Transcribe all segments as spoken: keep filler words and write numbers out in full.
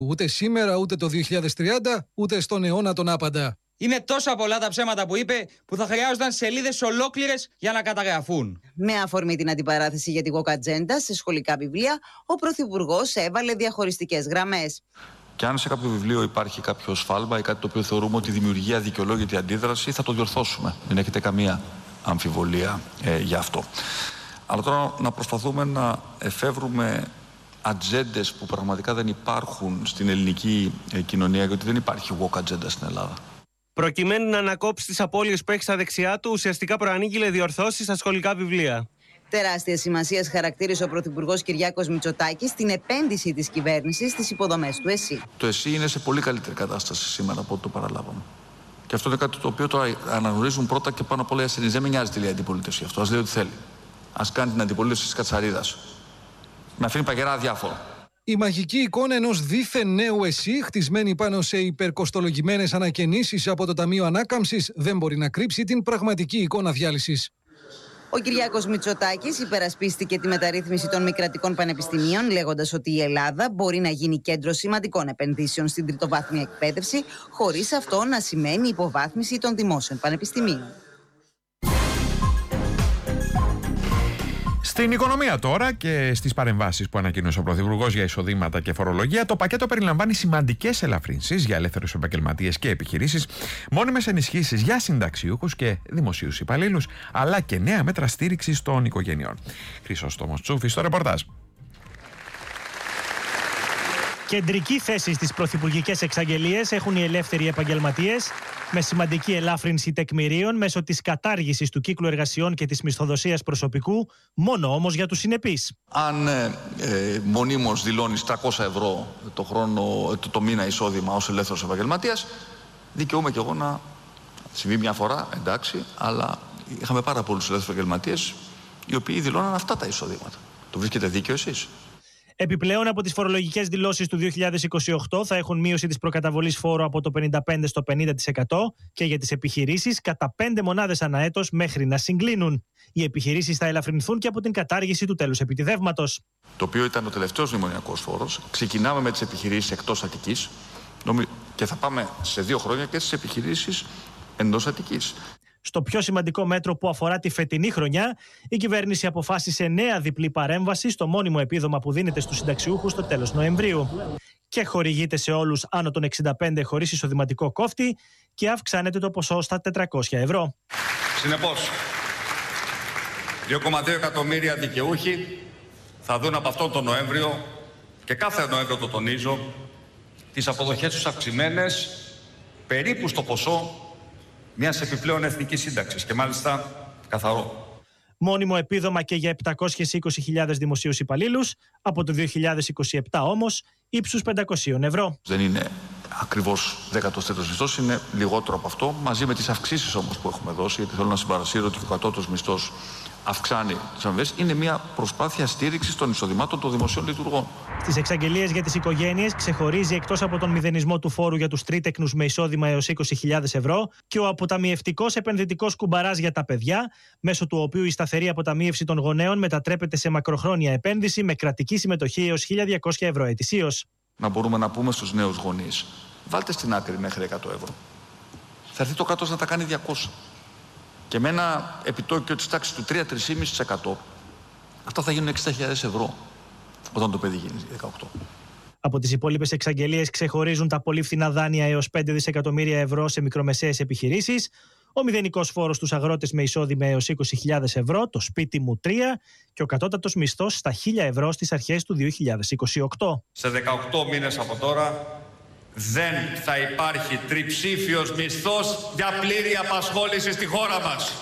Ούτε σήμερα, ούτε το δύο χιλιάδες τριάντα, ούτε στον αιώνα τον άπαντα. Είναι τόσα πολλά τα ψέματα που είπε που θα χρειάζονταν σελίδες ολόκληρες για να καταγραφούν. Με αφορμή την αντιπαράθεση για τη woke agenda σε σχολικά βιβλία, ο Πρωθυπουργός έβαλε διαχωριστικές γραμμές. Και αν σε κάποιο βιβλίο υπάρχει κάποιο σφάλμα ή κάτι το οποίο θεωρούμε ότι δημιουργεί αδικαιολόγητη αντίδραση, θα το διορθώσουμε. Δεν έχετε καμία αμφιβολία ε, για αυτό. Αλλά τώρα να προσπαθούμε να εφεύρουμε ατζέντες που πραγματικά δεν υπάρχουν στην ελληνική ε, κοινωνία, γιατί δεν υπάρχει woke agenda στην Ελλάδα. Προκειμένου να ανακόψει τις απώλειες που έχει στα δεξιά του, ουσιαστικά προανήγγειλε διορθώσεις στα σχολικά βιβλία. Τεράστια σημασία χαρακτήρισε ο Πρωθυπουργός Κυριάκος Μητσοτάκης την επένδυση της κυβέρνησης στις υποδομές του ΕΣΥ. Το ΕΣΥ είναι σε πολύ καλύτερη κατάσταση σήμερα από ό,τι το παραλάβαμε. Και αυτό είναι κάτι το οποίο τώρα αναγνωρίζουν πρώτα και πάνω απ' όλα οι ασθενείς. Δεν με νοιάζει τι λέει η αντιπολίτευση αυτό. Ας λέει ό,τι θέλει. Ας κάνει την αντιπολίτευση της κατσαρίδας. Με αφήνει παγερά αδιάφορο. Η μαγική εικόνα ενός δίθεν νέου ΕΣΥ, χτισμένη πάνω σε υπερκοστολογημένες ανακαινήσεις από το Ταμείο Ανάκαμψης, δεν μπορεί να κρύψει την πραγματική εικόνα διάλυσης. Ο Κυριάκος Μητσοτάκης υπερασπίστηκε τη μεταρρύθμιση των μη κρατικών πανεπιστημίων, λέγοντας ότι η Ελλάδα μπορεί να γίνει κέντρο σημαντικών επενδύσεων στην τριτοβάθμια εκπαίδευση, χωρίς αυτό να σημαίνει υποβάθμιση των δημόσιων πανεπιστημίων. Στην οικονομία τώρα και στις παρεμβάσεις που ανακοίνωσε ο Πρωθυπουργός για εισοδήματα και φορολογία, το πακέτο περιλαμβάνει σημαντικές ελαφρύνσεις για ελεύθερους επαγγελματίες και επιχειρήσεις, μόνιμες ενισχύσεις για συνταξιούχους και δημοσίους υπαλλήλους, αλλά και νέα μέτρα στήριξης των οικογενειών. Χρυσόστομος Τσούφης στο ρεπορτάζ. Κεντρική θέση στις πρωθυπουργικές εξαγγελίες έχουν οι ελεύθεροι επαγγελματίες, με σημαντική ελάφρυνση τεκμηρίων μέσω της κατάργησης του κύκλου εργασιών και της μισθοδοσίας προσωπικού, μόνο όμως για τους συνεπείς. Αν ε, ε, μονίμως δηλώνεις τριακόσια ευρώ το, χρόνο, το, το μήνα εισόδημα ως ελεύθερος επαγγελματίας, δικαιούμαι κι εγώ να συμβεί μια φορά, εντάξει, αλλά είχαμε πάρα πολλούς ελεύθερους επαγγελματίες οι οποίοι δηλώναν αυτά τα εισοδήματα. Το βρίσκετε δίκαιο εσείς? Επιπλέον, από τις φορολογικές δηλώσεις του δύο χιλιάδες είκοσι οκτώ θα έχουν μείωση της προκαταβολής φόρου από το πενήντα πέντε τοις εκατό στο πενήντα τοις εκατό και για τις επιχειρήσεις κατά πέντε μονάδες ανά έτος μέχρι να συγκλίνουν. Οι επιχειρήσεις θα ελαφρυνθούν και από την κατάργηση του τέλους επιτιδεύματος. Το οποίο ήταν ο τελευταίος μνημονιακός φόρος. Ξεκινάμε με τις επιχειρήσεις εκτός Αττικής και θα πάμε σε δύο χρόνια και στις επιχειρήσεις εντός Αττικής. Στο πιο σημαντικό μέτρο που αφορά τη φετινή χρονιά, η κυβέρνηση αποφάσισε νέα διπλή παρέμβαση στο μόνιμο επίδομα που δίνεται στους συνταξιούχους στο τέλος Νοεμβρίου. Και χορηγείται σε όλους άνω των εξήντα πέντε χωρίς εισοδηματικό κόφτη και αυξάνεται το ποσό στα τετρακόσια ευρώ. Συνεπώς, δύο κόμμα δύο εκατομμύρια δικαιούχοι θα δουν από αυτόν τον Νοέμβριο, και κάθε Νοέμβριο το τονίζω, τις αποδοχές τους αυξημένες περίπου στο ποσό μιας επιπλέον εθνικής σύνταξης και μάλιστα καθαρό. Μόνιμο επίδομα και για επτακόσιες είκοσι χιλιάδες δημοσίους υπαλλήλους, από το δύο χιλιάδες είκοσι επτά όμως ύψους πεντακόσια ευρώ. Δεν είναι ακριβώς δέκατος τρίτος μισθός, είναι λιγότερο από αυτό, μαζί με τις αυξήσεις όμως που έχουμε δώσει, γιατί θέλω να συμπαρασύρω ότι ο κατώτατος μισθός αυξάνει τις αμοιβές, είναι μια προσπάθεια στήριξης των εισοδημάτων των δημοσίων λειτουργών. Στις εξαγγελίες για τις οικογένειες ξεχωρίζει, εκτός από τον μηδενισμό του φόρου για τους τρίτεκνους με εισόδημα έως είκοσι χιλιάδες ευρώ, και ο αποταμιευτικός επενδυτικός κουμπαράς για τα παιδιά, μέσω του οποίου η σταθερή αποταμίευση των γονέων μετατρέπεται σε μακροχρόνια επένδυση με κρατική συμμετοχή έως χίλια διακόσια ευρώ ετησίως. Να μπορούμε να πούμε στους νέους γονείς, βάλτε στην άκρη μέχρι εκατό ευρώ. Θα έρθει το κράτος να τα κάνει διακόσια. Και με ένα επιτόκιο της τάξης του τρία με τρία κόμμα πέντε τοις εκατό, αυτά θα γίνουν εξήντα χιλιάδες ευρώ όταν το παιδί γίνει δεκαοκτώ. Από τις υπόλοιπες εξαγγελίες ξεχωρίζουν τα πολύ φθηνά δάνεια έως πέντε δισεκατομμύρια ευρώ σε μικρομεσαίες επιχειρήσεις, ο μηδενικός φόρος στους αγρότες με εισόδημα έως είκοσι χιλιάδες ευρώ, το σπίτι μου τρία, και ο κατώτατος μισθός στα χίλια ευρώ στις αρχές του δύο χιλιάδες είκοσι οκτώ. Σε δεκαοκτώ μήνες από τώρα δεν θα υπάρχει τριψήφιος μισθός για πλήρη απασχόληση στη χώρα μας.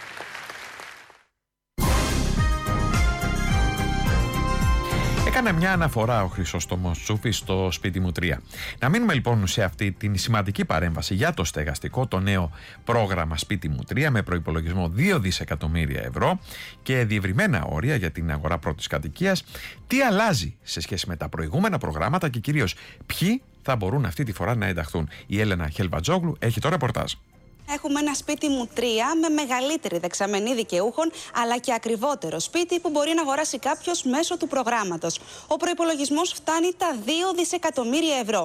Έκανε μια αναφορά ο Χρυσόστομος Τσούφης στο σπίτι μου τρία. Να μείνουμε λοιπόν σε αυτή την σημαντική παρέμβαση για το στεγαστικό, το νέο πρόγραμμα σπίτι μου τρία με προϋπολογισμό δύο δισεκατομμύρια ευρώ και διευρυμένα όρια για την αγορά πρώτης κατοικίας. Τι αλλάζει σε σχέση με τα προηγούμενα προγράμματα και κυρίως ποιοι θα μπορούν αυτή τη φορά να ενταχθούν? Η Έλενα Χελβατζόγλου έχει το ρεπορτάζ. Έχουμε ένα σπίτι μου τρία με μεγαλύτερη δεξαμενή δικαιούχων, αλλά και ακριβότερο σπίτι που μπορεί να αγοράσει κάποιος μέσω του προγράμματος. Ο προϋπολογισμός φτάνει τα δύο δισεκατομμύρια ευρώ.